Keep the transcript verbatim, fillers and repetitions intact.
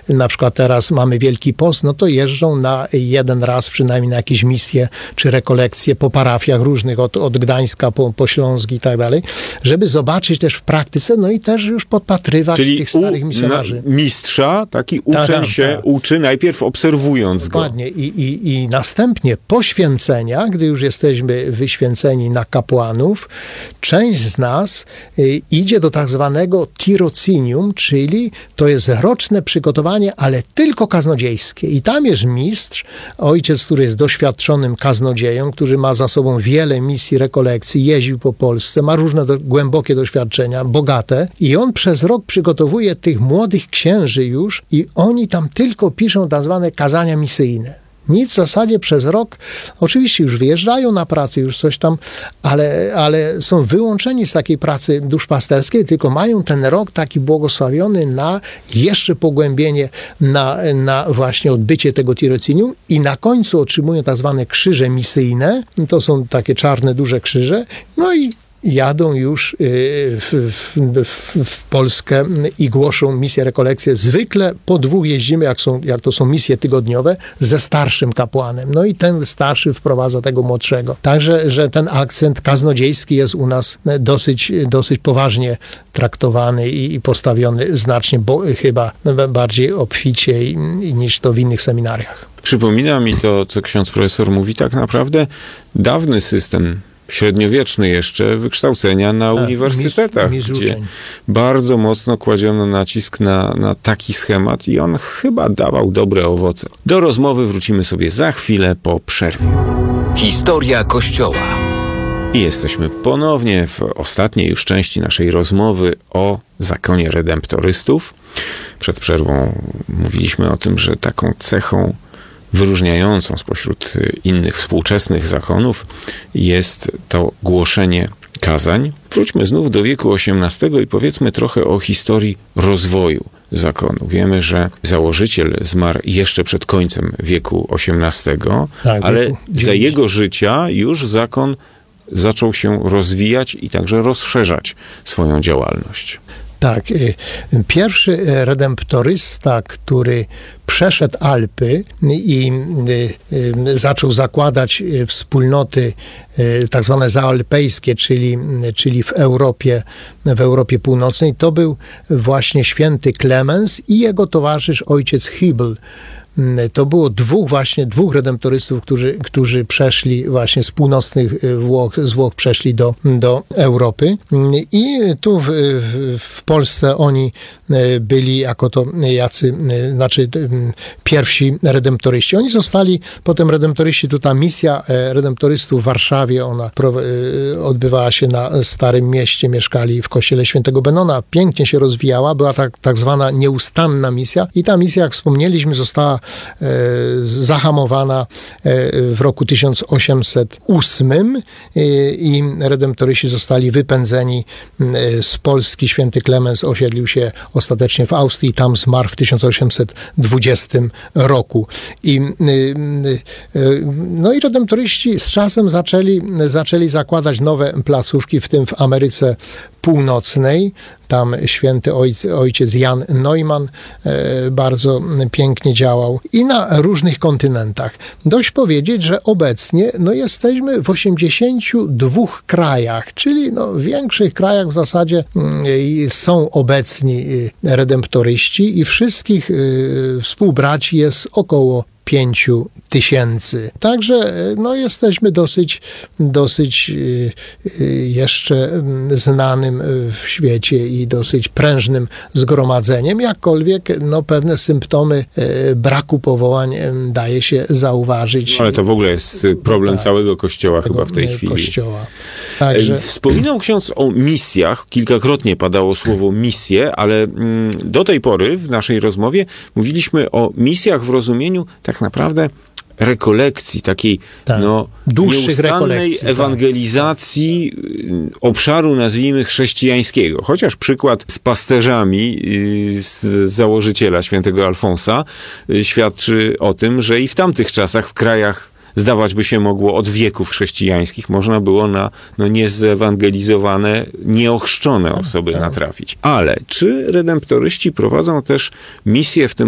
na przykład teraz mamy Wielki Post, no to jeżdżą na jeden raz przynajmniej na jakieś misje czy rekolekcje po parafiach różnych, od, od Gdańska po, po Śląsk i tak dalej, żeby zobaczyć też w praktyce, no i też już podpatrywać Czyli tych starych u, misjonarzy. Mistrza, taki uczeń Ta, ta, się ta. uczy najpierw obserwując Dokładnie. go. I, i, I następnie poświęcenia, gdy już jesteśmy wyświęceni na kapłanów, część z nas y, idzie do tak zwanego tirocinium, czyli to jest roczne przygotowanie, ale tylko kaznodziejskie. I tam jest mistrz, ojciec, który jest doświadczonym kaznodzieją, który ma za sobą wiele misji, rekolekcji, jeździł po Polsce, ma różne do, głębokie doświadczenia, bogate. I on przez rok przygotowuje tych młodych księży już i oni tam tylko piszą tak zwane kazania misyjne. Nic w zasadzie przez rok, oczywiście już wyjeżdżają na pracę, już coś tam, ale, ale są wyłączeni z takiej pracy duszpasterskiej, tylko mają ten rok taki błogosławiony na jeszcze pogłębienie, na, na właśnie odbycie tego tirocinium i na końcu otrzymują tak zwane krzyże misyjne, to są takie czarne, duże krzyże, no i jadą już w, w, w, w Polskę i głoszą misję, rekolekcję. Zwykle po dwóch jeździmy, jak, są, jak to są misje tygodniowe, ze starszym kapłanem. No i ten starszy wprowadza tego młodszego. Także, że ten akcent kaznodziejski jest u nas dosyć, dosyć poważnie traktowany i, i postawiony znacznie, bo chyba bardziej obficie i, i niż to w innych seminariach. Przypomina mi to, co ksiądz profesor mówi, tak naprawdę dawny system średniowieczny jeszcze wykształcenia na A, uniwersytetach, mistrz, mistrz gdzie uczeń. bardzo mocno kładziono nacisk na, na taki schemat i on chyba dawał dobre owoce. Do rozmowy wrócimy sobie za chwilę po przerwie. Historia Kościoła. I jesteśmy ponownie w ostatniej już części naszej rozmowy o zakonie redemptorystów. Przed przerwą mówiliśmy o tym, że taką cechą wyróżniającą spośród innych współczesnych zakonów jest to głoszenie kazań. Wróćmy znów do wieku osiemnastego i powiedzmy trochę o historii rozwoju zakonu. Wiemy, że założyciel zmarł jeszcze przed końcem wieku osiemnastego, tak, ale wieku za jego życia już zakon zaczął się rozwijać i także rozszerzać swoją działalność. Tak, pierwszy redemptorysta, który przeszedł Alpy i zaczął zakładać wspólnoty tak zwane zaalpejskie, czyli, czyli w Europie, w Europie Północnej, to był właśnie święty Klemens i jego towarzysz ojciec Hybel. To było dwóch właśnie, dwóch redemptorystów, którzy, którzy przeszli właśnie z północnych Włoch, z Włoch przeszli do, do Europy. I tu w, w Polsce oni byli jako to jacy, znaczy pierwsi redemptoryści. Oni zostali potem redemptoryści, tu ta misja redemptorystów w Warszawie, ona odbywała się na Starym Mieście, mieszkali w kościele świętego Benona, pięknie się rozwijała, była tak, tak zwana nieustanna misja i ta misja, jak wspomnieliśmy, została zahamowana w roku tysiąc osiemset ósmym i redemptoryści zostali wypędzeni z Polski. Święty Klemens osiedlił się ostatecznie w Austrii i tam zmarł w tysiąc osiemset dwudziestym roku. I, no i redemptoryści z czasem zaczęli, zaczęli zakładać nowe placówki, w tym w Ameryce Północnej. Tam święty ojciec, ojciec Jan Neumann e, bardzo pięknie działał i na różnych kontynentach. Dość powiedzieć, że obecnie no, jesteśmy w osiemdziesięciu dwóch krajach, czyli no, w większych krajach w zasadzie y, są obecni y, redemptoryści i wszystkich y, współbraci jest około pięciu tysięcy. Także no, jesteśmy dosyć, dosyć y, y, jeszcze znanym w świecie i dosyć prężnym zgromadzeniem, jakkolwiek no, pewne symptomy y, braku powołań y, daje się zauważyć. Ale to w ogóle jest problem tak, całego Kościoła chyba w tej chwili. Kościoła. Także... Wspominał ksiądz o misjach, kilkakrotnie padało słowo misje, ale mm, do tej pory w naszej rozmowie mówiliśmy o misjach w rozumieniu tak naprawdę rekolekcji, takiej tak. no, nieustannej ewangelizacji tak. obszaru, nazwijmy, chrześcijańskiego. Chociaż przykład z pasterzami z założyciela świętego Alfonsa świadczy o tym, że i w tamtych czasach w krajach zdawać by się mogło od wieków chrześcijańskich można było na no, niezewangelizowane, nieochrzczone osoby natrafić. Ale czy redemptoryści prowadzą też misję w tym